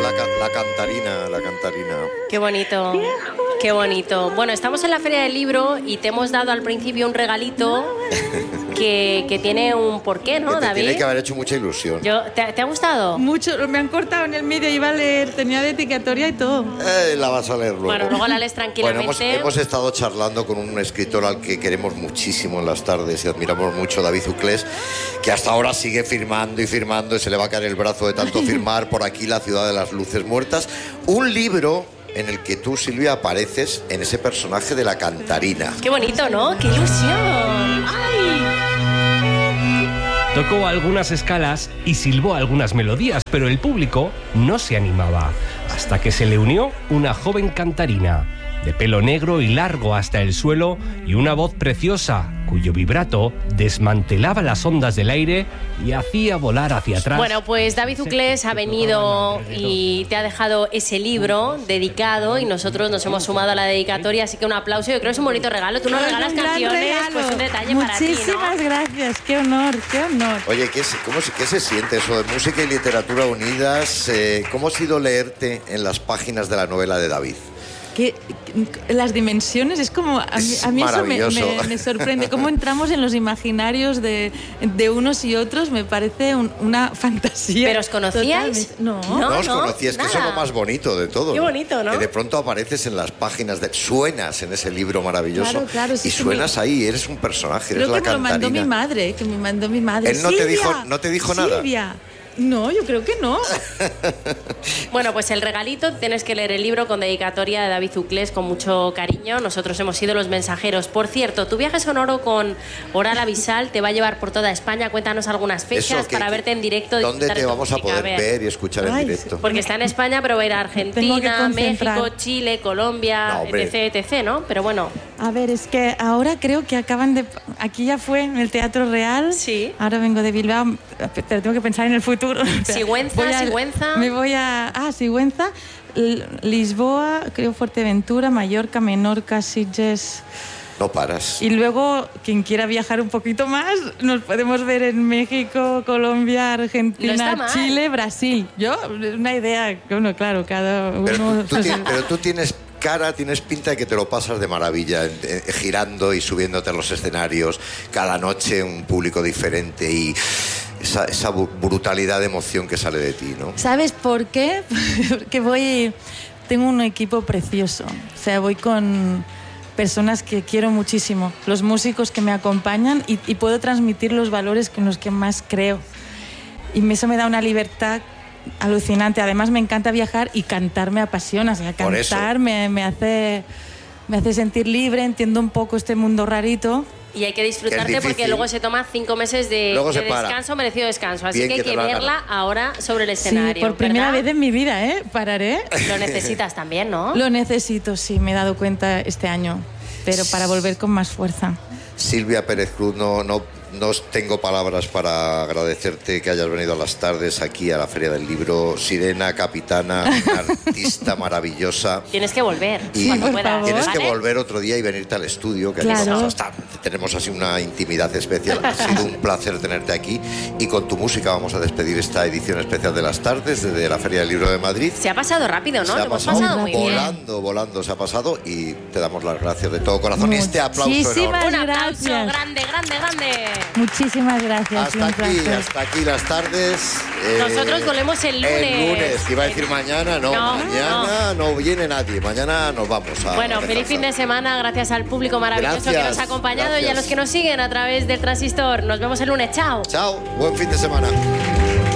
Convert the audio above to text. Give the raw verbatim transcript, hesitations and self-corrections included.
la, la cantarina, la cantarina. Qué bonito, qué bonito. Bueno, estamos en la Feria del Libro y te hemos dado al principio un regalito que, que tiene un porqué, ¿no, que te David? Tiene que haber hecho mucha ilusión. Yo, ¿te, ¿Te ha gustado? Mucho, me han cortado en el medio, iba a leer, tenía dedicatoria y todo. Eh, la vas a leer luego. Bueno, luego la lees tranquilamente. Bueno, hemos, hemos estado charlando con un escritor al que queremos muchísimo en las tardes y admiramos mucho, David Uclés, que hasta ahora sigue firmando y firmando y se le va a caer el brazo de tanto firmar por aquí La ciudad de las luces muertas. Un libro en el que tú, Silvia, apareces en ese personaje de la cantarina. Qué bonito, ¿no? ¡Qué ilusión! ¡Ay! Tocó algunas escalas y silbó algunas melodías, pero el público no se animaba, hasta que se le unió una joven cantarina, de pelo negro y largo hasta el suelo, y una voz preciosa, cuyo vibrato desmantelaba las ondas del aire y hacía volar hacia atrás. Bueno, pues David Uclés ha venido y te ha dejado ese libro dedicado y nosotros nos hemos sumado a la dedicatoria, así que un aplauso. Yo creo que es un bonito regalo. Tú nos Es regalas un gran canciones, regalo. pues un detalle para ti, ¿no? Muchísimas gracias, qué honor, qué honor. Oye, ¿qué, se- cómo, se- ¿qué se siente eso de música y literatura unidas? Eh, ¿Cómo ha sido leerte en las páginas de la novela de David? Que las dimensiones es como a mí, Es a mí eso me, maravilloso. me- me sorprende cómo entramos en los imaginarios de, de unos y otros. Me parece un- una fantasía. ¿Pero os conocíais? Totalmente. No. No. No os conocíais, que eso es lo más bonito de todo. Qué bonito, ¿no? Que de pronto apareces en las páginas, de, suenas en ese libro maravilloso. Claro, claro, sí, y sí, suenas ahí, eres un personaje, eres Creo la que me lo mandó cantarina. mi madre, que me mandó mi madre. Él no te Silvia, dijo- no te dijo nada. Silvia. No, yo creo que no. Bueno, pues el regalito, tienes que leer el libro con dedicatoria de David Uclés con mucho cariño. Nosotros hemos sido los mensajeros. Por cierto, tu viaje sonoro con Oral Avisal te va a llevar por toda España. Cuéntanos algunas fechas Eso, que- para que- verte en directo. ¿Dónde disfrutar te de tu vamos a música? poder ver. ver y escuchar en Ay, directo? Porque está en España, pero va a ir a Tengo que Argentina, concentrar. México, Chile, Colombia, No, hombre. etc, etc, ¿no? Pero bueno, A ver, es que ahora creo que acaban de... Aquí ya fue en el Teatro Real. Sí. Ahora vengo de Bilbao, pero tengo que pensar en el futuro. Sigüenza, Voy a- Sigüenza. Me voy a... Ah, Sigüenza, L- Lisboa, creo Fuerteventura, Mallorca, Menorca, Sitges... No paras. Y luego, quien quiera viajar un poquito más, nos podemos ver en México, Colombia, No está Argentina, mal. Chile, Brasil. Yo, una idea, que bueno, claro, cada uno... Pero tú, tú tienes, pero tú tienes cara, tienes pinta de que te lo pasas de maravilla, eh, eh, girando y subiéndote a los escenarios, cada noche un público diferente y esa, esa bu- brutalidad de emoción que sale de ti, ¿no? ¿Sabes por qué? Porque voy... Tengo un equipo precioso. O sea, voy con personas que quiero muchísimo, los músicos que me acompañan y, y puedo transmitir los valores con los que más creo. Y eso me da una libertad alucinante. Además, me encanta viajar y cantar me apasiona. O sea, Por eso. cantar me, me hace, me hace sentir libre, entiendo un poco este mundo rarito. y hay que disfrutarte difícil. porque luego se toma cinco meses de, Luego de se para. descanso, merecido descanso. Así Bien que hay que que, te lo hagan. verla ahora sobre el Sí, escenario. por primera ¿verdad? vez en mi vida, ¿eh? Pararé. Lo necesitas también, ¿no? Lo necesito, sí, me he dado cuenta este año, pero para volver con más fuerza. Silvia Pérez Cruz, no, no, no tengo palabras para agradecerte que hayas venido a las tardes aquí a la Feria del Libro. Sirena, capitana, una artista maravillosa. Tienes que volver Y cuando por puedas. favor. tienes ¿vale? que volver otro día y venirte al estudio, que aquí Claro. vamos a estar. Tenemos así una intimidad especial. Ha sido un placer tenerte aquí. Y con tu música vamos a despedir esta edición especial de las tardes desde la Feria del Libro de Madrid. Se ha pasado rápido, ¿no? Se Lo ha hemos pasado, pasado muy bien. volando, volando se ha pasado y te damos las gracias de todo corazón. Y este aplauso Muchísimas enorme. Un aplauso Gracias. grande, grande, grande. Muchísimas gracias. Hasta un aquí, placer. hasta aquí las tardes. Eh, Nosotros volvemos el lunes. El lunes, que iba a decir mañana, no, No, mañana no. viene nadie, mañana nos vamos a Bueno, feliz fin de semana, gracias al público maravilloso Gracias, que nos ha acompañado y a gracias. los que nos siguen a través del Transistor. Nos vemos el lunes, chao. Chao, buen fin de semana.